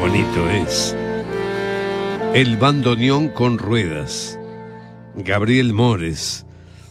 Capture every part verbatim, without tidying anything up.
bonito es. El bandoneón con ruedas. Gabriel Mores.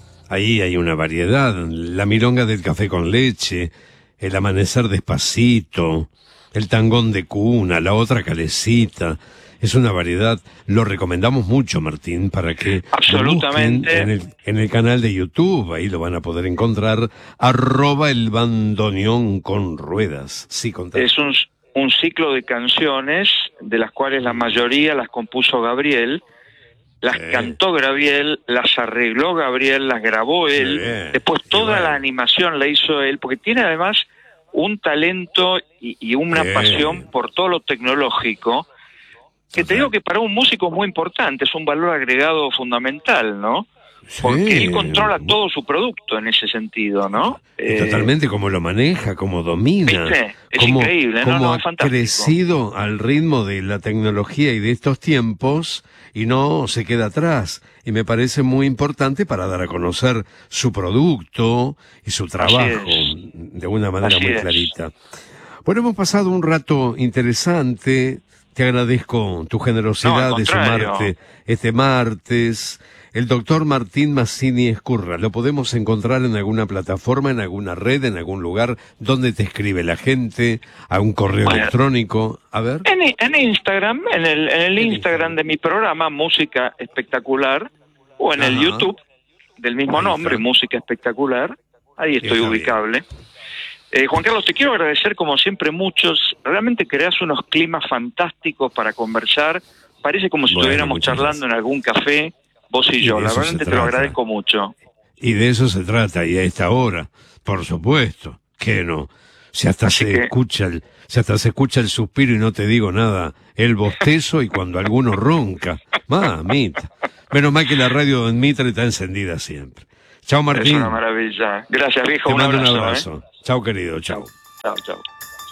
Ahí hay una variedad. La milonga del café con leche, el amanecer despacito, el tangón de cuna, la otra calecita. Es una variedad. Lo recomendamos mucho, Martín, para que absolutamente en el, en el canal de YouTube. Ahí lo van a poder encontrar. Arroba el bandoneón con ruedas. Sí, contá. Es un, un ciclo de canciones, de las cuales la mayoría las compuso Gabriel. Las eh. cantó Gabriel, las arregló Gabriel, las grabó él, eh. después toda bueno. la animación la hizo él, porque tiene además un talento y, y una eh. pasión por todo lo tecnológico, que te digo que para un músico es muy importante, es un valor agregado fundamental, ¿no? Porque sí. él controla todo su producto en ese sentido, ¿no? Eh, Totalmente, cómo lo maneja, cómo domina. ¿Viste? Es cómo, increíble, cómo ¿no? no ha es fantástico. crecido al ritmo de la tecnología y de estos tiempos y no se queda atrás. Y me parece muy importante para dar a conocer su producto y su trabajo de una manera Así muy es. clarita. Bueno, hemos pasado un rato interesante. Te agradezco tu generosidad no, de sumarte este martes. El doctor Martín Mazzini Escurra, ¿lo podemos encontrar en alguna plataforma, en alguna red, en algún lugar? ¿Dónde te escribe la gente? ¿A un correo bueno, electrónico? A ver. En, en Instagram, en el, en el Instagram, Instagram de mi programa, Música Espectacular, o en Ajá. el YouTube del mismo Ahí nombre, está. Música Espectacular. Ahí estoy está ubicable. Eh, Juan Carlos, te quiero agradecer como siempre muchos. Realmente creas unos climas fantásticos para conversar. Parece como si bueno, estuviéramos charlando gracias. en algún café. Vos y, y yo, la verdad te lo agradezco mucho. Y de eso se trata, y a esta hora, por supuesto, que no. Si hasta Así se que... escucha el, si hasta se escucha el suspiro y no te digo nada, el bostezo y cuando alguno ronca. Mamita. Menos mal que la radio en Mitre está encendida siempre. Chao, Martín. Es una maravilla. Gracias, viejo. Te un mando abrazo. un abrazo. ¿eh? Chao, querido. Chao. Chao, chao.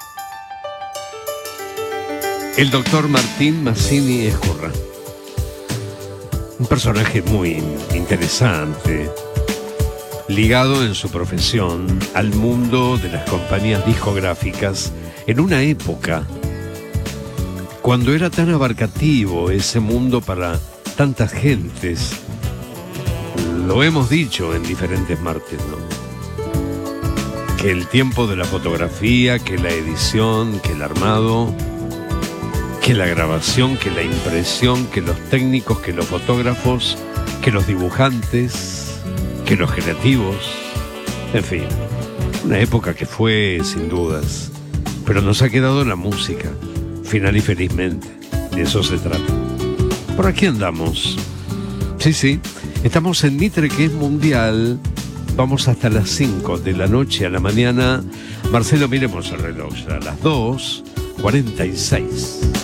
El doctor Martín Mazzini Escurra. Un personaje muy interesante, ligado en su profesión al mundo de las compañías discográficas en una época cuando era tan abarcativo ese mundo para tantas gentes. Lo hemos dicho en diferentes martes, ¿no? Que el tiempo de la fotografía, que la edición, que el armado, que la grabación, que la impresión, que los técnicos, que los fotógrafos, que los dibujantes, que los creativos, en fin, una época que fue sin dudas, pero nos ha quedado la música, final y felizmente, de eso se trata. Por aquí andamos, sí, sí, estamos en Mitre, que es mundial, vamos hasta las cinco de la noche a la mañana. Marcelo, miremos el reloj, a las dos cuarenta y seis.